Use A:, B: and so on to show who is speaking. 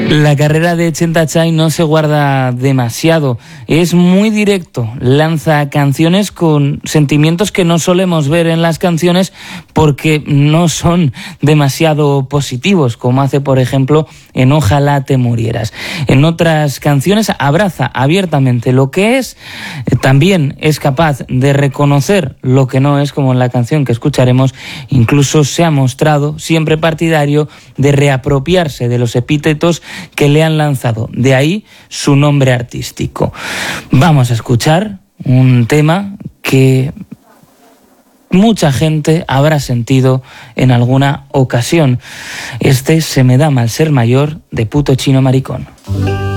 A: La carrera de Chenta Chai no se guarda demasiado, es muy directo, lanza canciones con sentimientos que no solemos ver en las canciones porque no son demasiado positivos, como hace por ejemplo en Ojalá te murieras. En otras canciones abraza abiertamente lo que es, también es capaz de reconocer lo que no es, como en la canción que escucharemos. Incluso se ha mostrado siempre partidario de reapropiarse de los epítetos que le han lanzado, de ahí su nombre artístico. Vamos a escuchar un tema que mucha gente habrá sentido en alguna ocasión. Este Se me da mal ser mayor, de Puto Chino Maricón.